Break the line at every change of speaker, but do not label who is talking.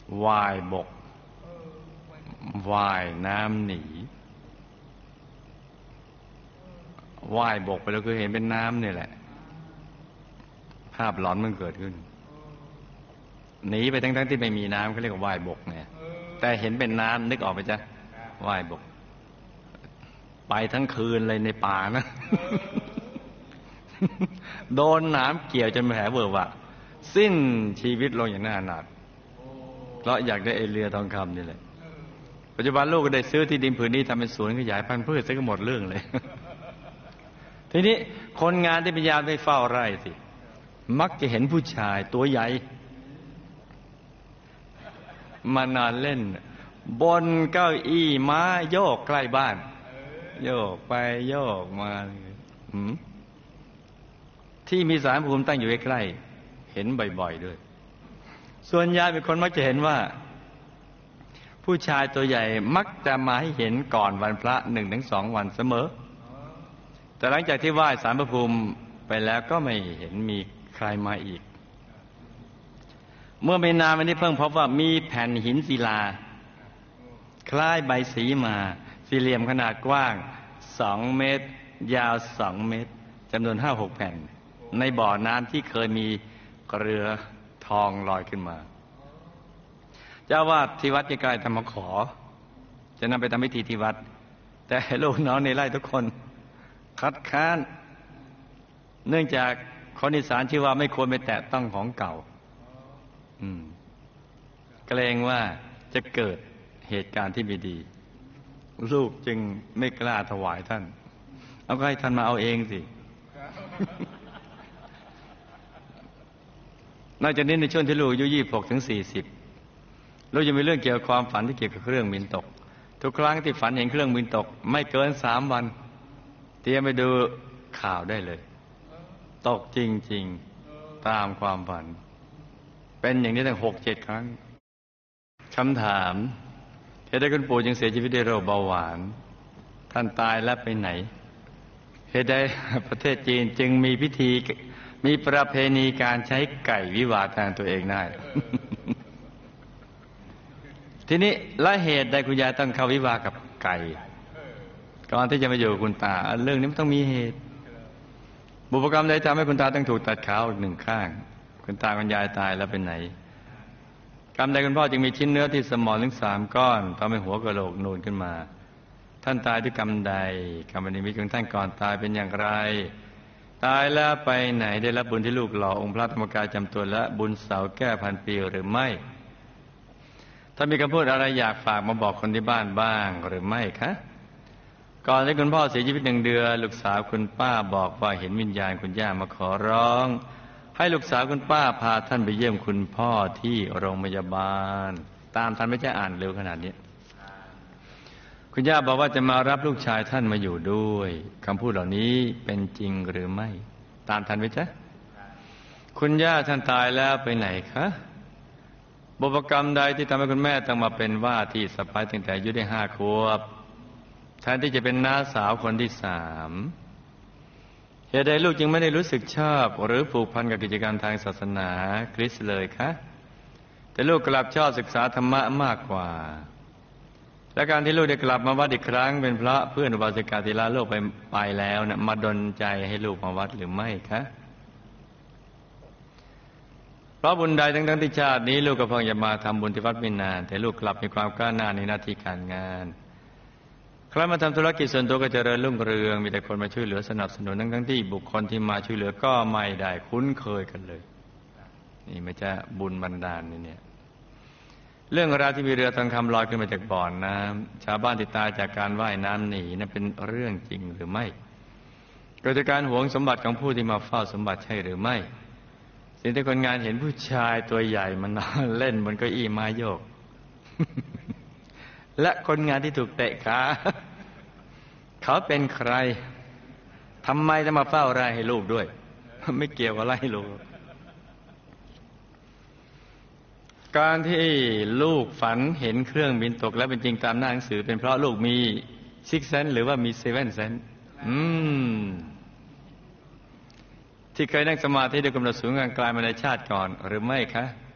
ว่ายบกว่ายน้ำหนีว่ายบกไปแล้วคือเห็นเป็นน้ำนี่แหละภาพหลอนมันเกิดขึ้นหนีไปทั้งที่ไม่มีน้ำเขาเรียกว่าว่ายบกเนี่ยแต่เห็นเป็นน้ำนึกออกไหมจ๊ะว่ายบกไปทั้งคืนเลยในป่านะ โดนน้ำเกี่ยวจนแผลเวอะวะสิ้นชีวิตลงอย่างน่าอนาถเพราะอยากได้เรือทองคำนี่แหละปัจจุบันลูกก็ได้ซื้อที่ดินผืนนี้ทำเป็นสวนขยายพันธุ์พืชซะก็หมดเรื่องเลย ทีนี้คนงานที่พยายามได้เฝ้าไร่สิมักจะเห็นผู้ชายตัวใหญ่มานอนเล่นบนเก้าอี้ม้าโยกใกล้บ้านโยกไปโยกมาที่มีศาลพระภูมิตั้งอยู่ใกล้ๆเห็นบ่อยๆด้วยส่วนใหญ่เป็นคนมักจะเห็นว่าผู้ชายตัวใหญ่มักจะมาให้เห็นก่อนวันพระ 1-2 วันเสมอแต่หลังจากที่ไหว้ศาลพระภูมิไปแล้วก็ไม่เห็นมีใครมาอีกเมื่อไม่นานมานี้เพิ่งพบว่ามีแผ่นหินศิลาคล้ายใบสีมาสี่เหลี่ยมขนาดกว้าง2 เมตรยาว2 เมตรจำนวน 5-6 แผ่นในบ่อน้ำที่เคยมีเรือทองลอยขึ้นมาเจ้าวาดที่วัดใกล้ๆธรรมขอจะนำไปทำพิธีที่วัดแต่ลูกน้องในไร่ทุกคนคัดค้านเนื่องจากคนอีสานชื่อว่าไม่ควรไปแตะต้องของเก่าเกรงว่าจะเกิดเหตุการณ์ที่ไม่ดีลูกจึงไม่กล้าถวายท่านเอาก็ให้ท่านมาเอาเองสินอกจากนี้ในช่วงที่ลูกอายุ26-40ลูกจะมีเรื่องเกี่ยวกับความฝันที่เกี่ยวกับเครื่องบินตกทุกครั้งที่ฝันเห็นเครื่องบินตกไม่เกิน3 วันเตรียมไปดูข่าวได้เลยตกจริงๆตามความฝันเป็นอย่างนี้ตั้ง 6-7 ครั้งคำถามเหตุใดคุณปู่จึงเสียชีวิตด้วยโรคเบาหวานท่านตายแล้วไปไหนเหตุใดประเทศจีนจึงมีประเพณีการใช้ไก่วิวาทแทนตัวเองได้ ทีนี้และเหตุใดคุณยายต้องเข้าวิวากับไก่ก่อนที่จะมาอยู่กับคุณตาเรื่องนี้มันต้องมีเหตุบุพกรรมใดทำให้คุณตาต้องถูกตัดขาอีก1 ข้างคุณตาคุณยายตายแล้วเป็นไหนกรรมใดคุณพ่อจึงมีชิ้นเนื้อที่สมองถึง3 ก้อนทำให้หัวกะโหลกนูนขึ้นมาท่านตายด้วยกรรมใดกรรมนิมิตของท่านก่อนตายเป็นอย่างไรตายแล้วไปไหนได้รับบุญที่ลูกหล่อองค์พระธรรมกายจำตัวและบุญเสาแก้พันปีหรือไม่ถ้ามีคำพูดอะไรอยากฝากมาบอกคนที่บ้านบ้างหรือไม่คะก่อนที่คุณพ่อเสียชีวิต1 เดือนลูกสาวคุณป้าบอกว่าเห็นวิญญาณคุณย่ามาขอร้องให้ลูกสาวคุณป้าพาท่านไปเยี่ยมคุณพ่อที่โรงพยาบาลตามท่านไม่ใช่อ่านเร็วขนาดนี้คุณย่าบอกว่าจะมารับลูกชายท่านมาอยู่ด้วยคำพูดเหล่านี้เป็นจริงหรือไม่ตามท่านไหมจ๊ะคุณย่าท่านตายแล้วไปไหนคะบุพกรรมใดที่ทำให้คุณแม่ต้องมาเป็นว่าที่สะใภ้ตั้งแต่อายุได้5 ขวบแทนที่จะเป็นน้าสาวคนที่3เหตุใดลูกจึงไม่ได้รู้สึกชอบหรือผูกพันกับกิจกรรมทางศาสนาคริสต์เลยคะแต่ลูกกลับชอบศึกษาธรรมะมากกว่าและการที่ลูกได้กลับมาวัดอีกครั้งเป็นเพราะเพื่อนอุบาสิกาที่ลาโลกไปแล้วนะมาดลใจให้ลูกมาวัดหรือไม่คะเพราะบุญใดทั้งที่ชาตินี้ลูกก็เพิ่งจะมาทำบุญที่วัดไม่นานแต่ลูกกลับมีความก้าวหน้าในหน้าที่การงานครั้งมาทำธุรกิจส่วนตัวก็เจริญรุ่งเรืองมีแต่คนมาช่วยเหลือสนับสนุนทั้งที่บุคคลที่มาช่วยเหลือก็ไม่ได้คุ้นเคยกันเลยนี่ไม่ใช่บุญบันดาลเนี่ยเรื่องราวที่มีเรือทองคำลอยขึ้นมาจากบ่อน้ำชาวบ้านที่ตายจากการว่ายน้ำหนีนั้นเป็นเรื่องจริงหรือไม่เกิดจากการหวงสมบัติของผู้ที่มาเฝ้าสมบัติใช่หรือไม่สิ่งที่คนงานเห็นผู้ชายตัวใหญ่มันนอนเล่นบนเก้าอี้ไม้โยก และคนงานที่ถูกเตะขาเขาเป็นใครทำไมจะมาเฝ้าไร่ให้ลูกด้วยไม่เกี่ยวกับไร่ให้ลูกการที่ลูกฝันเห็นเครื่องบินตกและเป็นจริงตามหน้าหนังสือเป็นเพราะลูกมี6 เซนส์หรือว่ามี7 เซนส์ที่เคยนั่งสมาธิด้วยกำหนดสูงกลางๆมาในชาติก่อนหรือไม่คะ